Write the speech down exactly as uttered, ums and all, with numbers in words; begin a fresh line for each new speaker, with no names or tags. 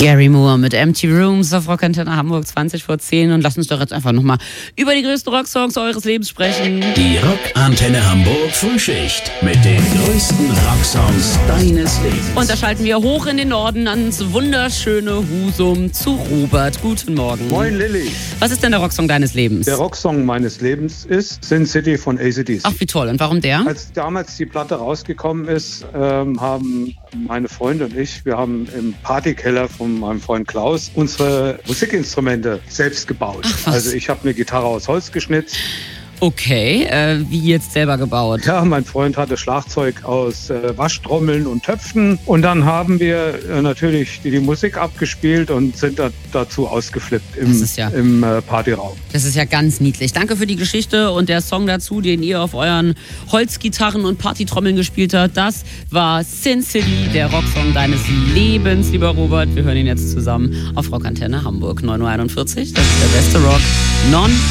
Gary Moore mit Empty Rooms auf Rockantenne Hamburg zwanzig vor zehn und lasst uns doch jetzt einfach nochmal über die größten Rocksongs eures Lebens sprechen.
Die Rockantenne Hamburg Frühschicht mit den größten Rocksongs deines Lebens.
Und da schalten wir hoch in den Norden ans wunderschöne Husum zu Robert. Guten Morgen.
Moin Lilly.
Was ist denn der Rocksong deines Lebens?
Der Rocksong meines Lebens ist Sin City von A C D C.
Ach, wie toll. Und warum der?
Als damals die Platte rausgekommen ist, ähm, haben meine Freunde und ich, wir haben im Partykeller von meinem Freund Klaus unsere Musikinstrumente selbst gebaut.
Ach, was?
Also ich habe eine Gitarre aus Holz geschnitzt.
Okay, äh, wie jetzt selber gebaut?
Ja, mein Freund hatte Schlagzeug aus äh, Waschtrommeln und Töpfen. Und dann haben wir äh, natürlich die, die Musik abgespielt und sind da, dazu ausgeflippt im,
Das ist ja-
im äh, Partyraum.
Das ist ja ganz niedlich. Danke für die Geschichte und der Song dazu, den ihr auf euren Holzgitarren und Partytrommeln gespielt habt. Das war Sin City, der Rocksong deines Lebens, lieber Robert. Wir hören ihn jetzt zusammen auf Rockantenne Hamburg neun Uhr einundvierzig. Das ist der beste Rock. Non